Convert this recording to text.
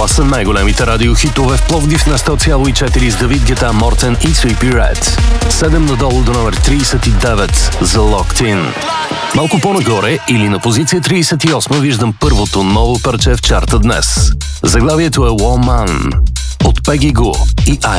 Това са най-големите радиохитове в Пловдив на 100,4 с Давид Гета, Мортен и Trippie Redd. 7 надолу до номер 39 за Locked In. Малко по-нагоре или на позиция 38 виждам първото ново парче в чарта днес. Заглавието е Woman от Peggy Gou и